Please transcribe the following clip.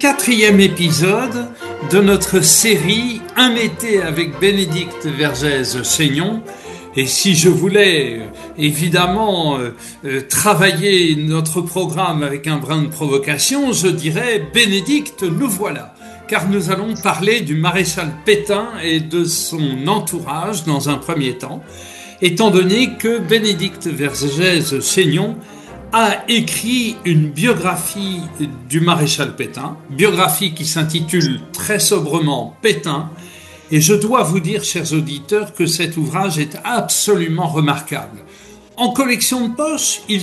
4e épisode de notre série Un été avec Bénédicte Vergès-Chaignon. Et si je voulais évidemment travailler notre programme avec un brin de provocation, je dirais Bénédicte, nous voilà. Car nous allons parler du maréchal Pétain et de son entourage dans un premier temps, étant donné que Bénédicte Vergès-Chaignon a écrit une biographie du maréchal Pétain, biographie qui s'intitule très sobrement Pétain, et je dois vous dire, chers auditeurs, que cet ouvrage est absolument remarquable. En collection de poche, il